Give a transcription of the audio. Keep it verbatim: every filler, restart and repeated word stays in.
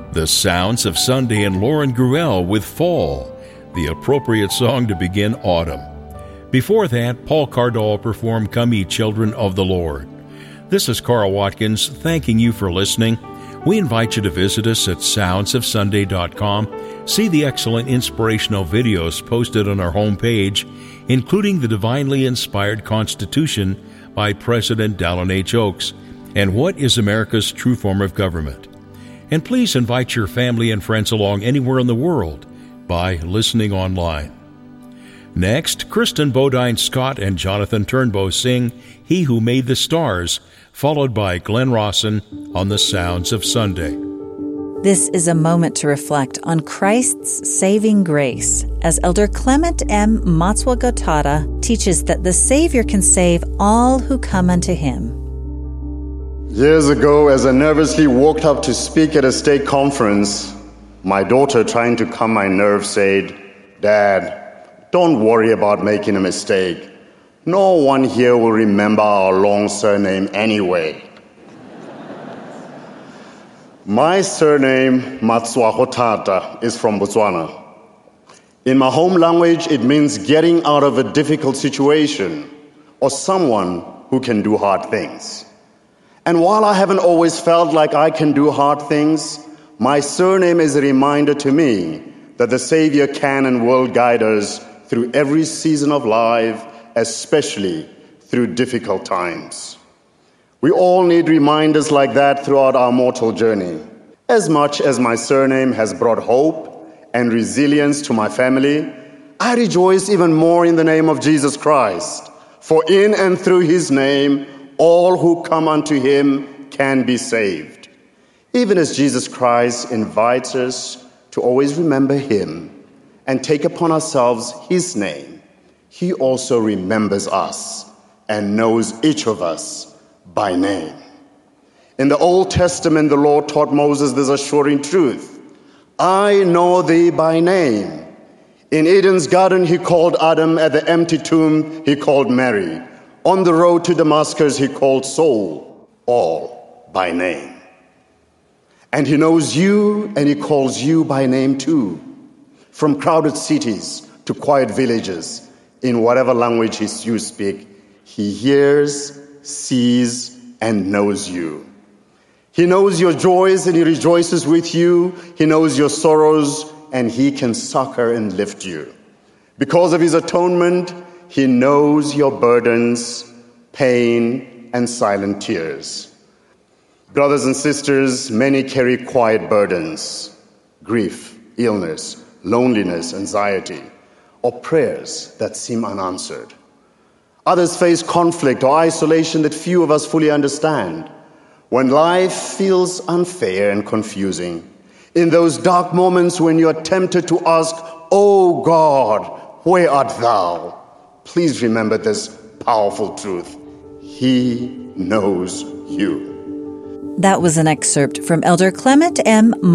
The Sounds of Sunday and Lauren Gruelle with Fall, the appropriate song to begin autumn. Before that, Paul Cardall performed Come Ye Children of the Lord. This is Carl Watkins thanking you for listening. We invite you to visit us at sounds of sunday dot com. See the excellent inspirational videos posted on our homepage, including the divinely inspired Constitution by President Dallin H. Oaks and What is America's True Form of Government. And please invite your family and friends along anywhere in the world by listening online. Next, Kristen Bodine Scott and Jonathan Turnbow sing He Who Made the Stars, followed by Glenn Rawson on the Sounds of Sunday. This is a moment to reflect on Christ's saving grace as Elder Clement M. Matswa-Gotada teaches that the Savior can save all who come unto Him. Years ago, as I nervously walked up to speak at a stake conference, my daughter, trying to calm my nerves, said, "Dad, don't worry about making a mistake. No one here will remember our long surname anyway." My surname, Matswa-Gotada, is from Botswana. In my home language, it means getting out of a difficult situation or someone who can do hard things. And while I haven't always felt like I can do hard things, my surname is a reminder to me that the Savior can and will guide us through every season of life, especially through difficult times. We all need reminders like that throughout our mortal journey. As much as my surname has brought hope and resilience to my family, I rejoice even more in the name of Jesus Christ. For in and through His name, all who come unto Him can be saved. Even as Jesus Christ invites us to always remember Him and take upon ourselves His name, He also remembers us and knows each of us by name. In the Old Testament, the Lord taught Moses this assuring truth: I know thee by name. In Eden's garden, He called Adam. At the empty tomb, He called Mary. On the road to Damascus, He called Saul, all by name. And He knows you, and He calls you by name too. From crowded cities to quiet villages, in whatever language you speak, He hears, sees, and knows you. He knows your joys, and He rejoices with you. He knows your sorrows, and He can succor and lift you. Because of His atonement, He knows your burdens, pain, and silent tears. Brothers and sisters, many carry quiet burdens: grief, illness, loneliness, anxiety, or prayers that seem unanswered. Others face conflict or isolation that few of us fully understand. When life feels unfair and confusing, in those dark moments when you are tempted to ask, "Oh God, where art thou?" please remember this powerful truth: He knows you. That was an excerpt from Elder Clement M.